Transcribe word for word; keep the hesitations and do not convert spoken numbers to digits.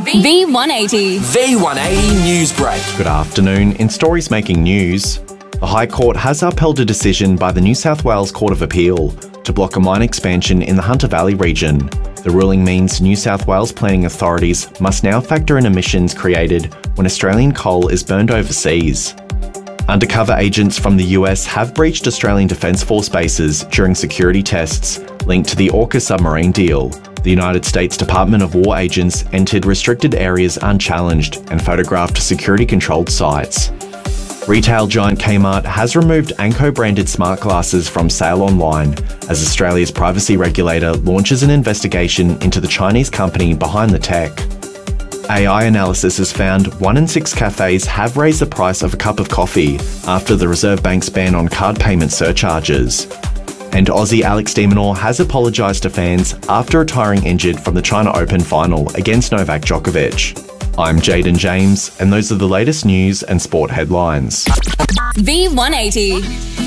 V one eighty. V one eighty News Break. Good afternoon. In stories making news, the High Court has upheld a decision by the New South Wales Court of Appeal to block a mine expansion in the Hunter Valley region. The ruling means New South Wales planning authorities must now factor in emissions created when Australian coal is burned overseas. Undercover agents from the U S have breached Australian Defence Force bases during security tests linked to the Orca submarine deal. The United States Department of War agents entered restricted areas unchallenged and photographed security-controlled sites. Retail giant Kmart has removed Anko-branded smart glasses from sale online as Australia's privacy regulator launches an investigation into the Chinese company behind the tech. A I analysis has found one in six cafes have raised the price of a cup of coffee after the Reserve Bank's ban on card payment surcharges. And Aussie Alex de Minaur has apologised to fans after retiring injured from the China Open final against Novak Djokovic. I'm Jaden James, and those are the latest news and sport headlines. V one eighty.